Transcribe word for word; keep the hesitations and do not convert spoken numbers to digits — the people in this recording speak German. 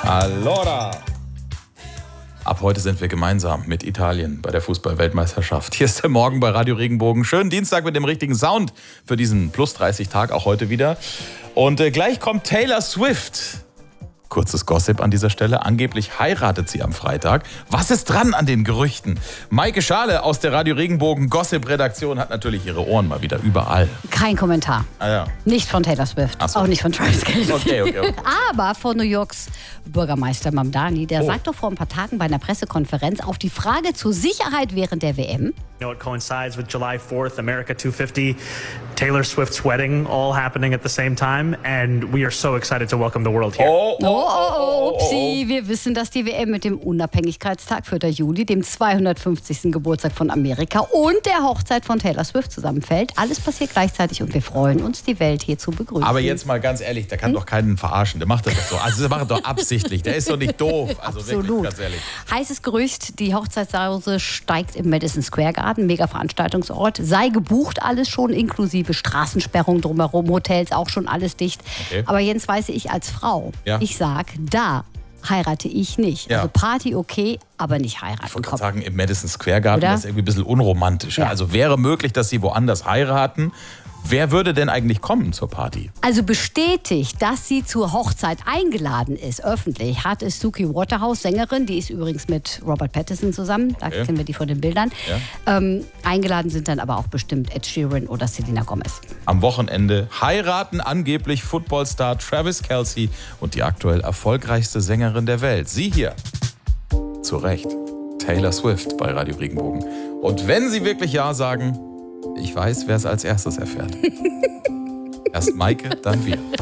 Allora! Ab heute sind wir gemeinsam mit Italien bei der Fußball-Weltmeisterschaft. Hier ist der Morgen bei Radio Regenbogen. Schönen Dienstag mit dem richtigen Sound für diesen plus dreißig Tag, auch heute wieder. Und äh, gleich kommt Taylor Swift. Kurzes Gossip an dieser Stelle. Angeblich heiratet sie am Freitag. Was ist dran an den Gerüchten? Maike Schale aus der Radio Regenbogen Gossip-Redaktion hat natürlich ihre Ohren mal wieder überall. Kein Kommentar. Ah, ja. Nicht von Taylor Swift, Ach so. auch nicht von Travis Kelce. Okay, okay, okay. Aber von New Yorks Bürgermeister Mamdani, der Oh. sagt doch vor ein paar Tagen bei einer Pressekonferenz auf die Frage zur Sicherheit während der W M. You know, it coincides with July fourth, America two fifty, Taylor Swift's wedding, all happening at the same time, and we are so excited to welcome the world here. Oh, Oh, oh, oh, upsi. Wir wissen, dass die W M mit dem Unabhängigkeitstag, vierter Juli, dem zweihundertfünfzigsten Geburtstag von Amerika und der Hochzeit von Taylor Swift zusammenfällt. Alles passiert gleichzeitig und wir freuen uns, die Welt hier zu begrüßen. Aber jetzt mal ganz ehrlich, der kann doch keinen verarschen. Der macht das doch so. Also der macht doch absichtlich. Der ist doch nicht doof. Also Absolut. wirklich, ganz ehrlich. Heißes Gerücht, die Hochzeitssause steigt im Madison Square Garden, mega Veranstaltungsort. Sei gebucht, alles schon, inklusive Straßensperrung drumherum, Hotels auch schon alles dicht. Okay. Aber Jens, weiß ich als Frau, Ja. ich sag, da heirate ich nicht. Ja. Also Party okay, aber nicht heiraten. Ich wollte Komm. gerade sagen, im Madison Square Garden, Oder? das ist irgendwie ein bisschen unromantisch. Ja. Ja. Also wäre möglich, dass sie woanders heiraten. Wer würde denn eigentlich kommen zur Party? Also bestätigt, dass sie zur Hochzeit eingeladen ist, öffentlich, hat es Suki Waterhouse, Sängerin, die ist übrigens mit Robert Pattinson zusammen, da Okay. kennen wir die von den Bildern. Ja. Ähm, eingeladen sind dann aber auch bestimmt Ed Sheeran oder Selena Gomez. Am Wochenende heiraten angeblich Footballstar Travis Kelce und die aktuell erfolgreichste Sängerin der Welt. Sie hier. Zu Recht. Taylor Swift bei Radio Regenbogen. Und wenn Sie wirklich Ja sagen, ich weiß, wer es als erstes erfährt. Erst Maike, dann wir.